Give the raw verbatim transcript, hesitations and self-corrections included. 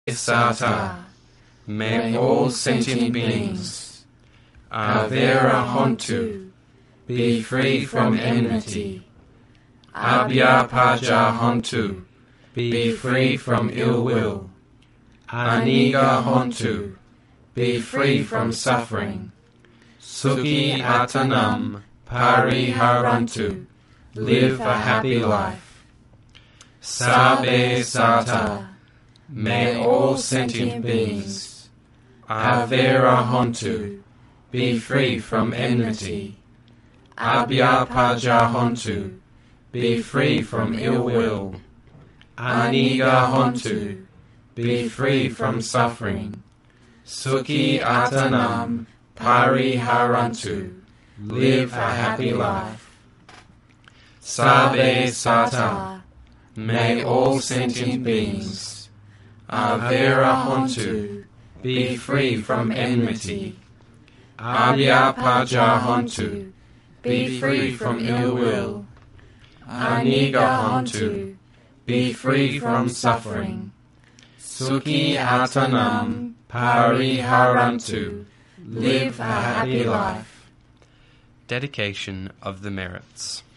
Sata. May all sentient beings, Avera Hontu, be free from enmity. Abhyapaja Hontu, be free from ill will. Aniga Hontu, be free from suffering. Sukhi Atanam Pariharantu, live a happy life. Sabe Sata, may all sentient beings, Avera Hontu, be free from enmity. Abhyapaja Hontu, be free from ill will. Aniga Hontu, be free from suffering. Sukhi Atanam Pariharantu, live a happy life. Sabe Sata, may all sentient beings, Avera Hontu, be free from enmity. Abhyapaja Hontu, be free from ill will. Aniga Hontu, be free from suffering. Sukhi Atanam Pariharantu, live a happy life. Dedication of the Merits.